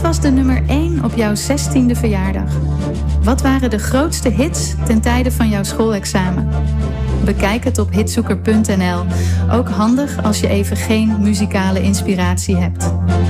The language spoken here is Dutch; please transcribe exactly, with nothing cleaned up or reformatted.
was de nummer één op jouw zestiende verjaardag? Wat waren de grootste hits ten tijde van jouw schoolexamen? Bekijk het op hitzoeker punt n l. Ook handig als je even geen muzikale inspiratie hebt.